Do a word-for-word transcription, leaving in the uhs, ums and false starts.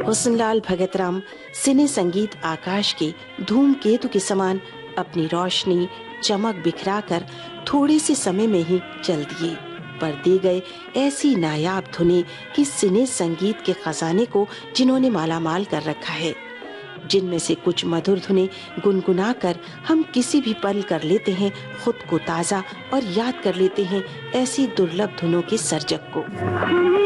हुस्नलाल भगतराम सिने संगीत आकाश के धूमकेतु के समान अपनी रोशनी चमक बिखराकर थोड़े से समय में ही जल दिए, पर दे गए ऐसी नायाब धुनें कि सिने संगीत के खजाने को जिन्होंने मालामाल कर रखा है, जिनमें से कुछ मधुर धुनें गुनगुनाकर हम किसी भी पल कर लेते हैं खुद को ताजा और याद कर लेते हैं ऐसी दुर्लभ धुनों के सर्जक को।